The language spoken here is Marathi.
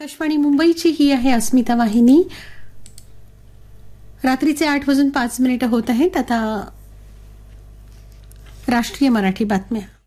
आकाशवाणी मुंबईची ही आहे अस्मिता वाहिनी. रात्रीचे 8:05 होत आहेत. आता राष्ट्रीय मराठी बातम्या.